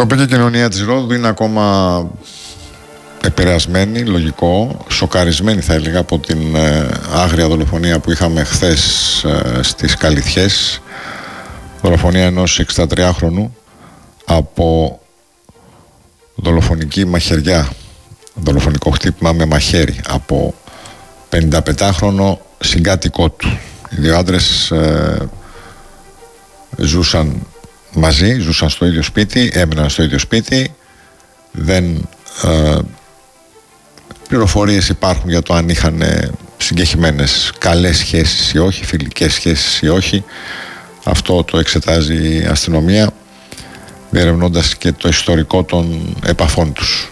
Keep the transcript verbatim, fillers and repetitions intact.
τοπική κοινωνία της Ρόδου είναι ακόμα επηρεασμένη, λογικό, σοκαρισμένη θα έλεγα από την ε, άγρια δολοφονία που είχαμε χθες ε, στις Καλυθιές. Δολοφονία ενός εξηντατριάχρονου από δολοφονική μαχαιριά, δολοφονικό χτύπημα με μαχαίρι από πενηνταπεντάχρονο συγκάτοικό του. Οι δύο άντρες ε, ζούσαν μαζί, ζούσαν στο ίδιο σπίτι, έμειναν στο ίδιο σπίτι. Δεν ε, πληροφορίες υπάρχουν για το αν είχαν συγκεκριμένες καλές σχέσεις ή όχι, φιλικές σχέσεις ή όχι. Αυτό το εξετάζει η αστυνομία, διερευνώντας και το ιστορικό των επαφών τους.